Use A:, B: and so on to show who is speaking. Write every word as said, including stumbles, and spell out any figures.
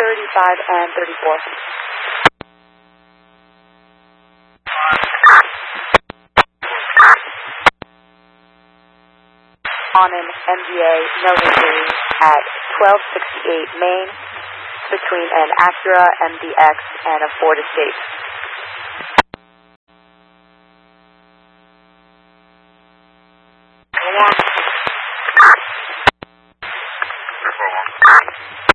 A: thirty-five and thirty-four. On an M D A Nova Series at twelve sixty-eight Main between an Acura M D X and a Ford Escape.
B: Yeah.